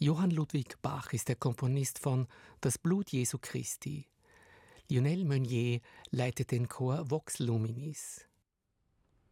Johann Ludwig Bach ist der Komponist von Das Blut Jesu Christi. Lionel Meunier leitet den Chor Vox Luminis.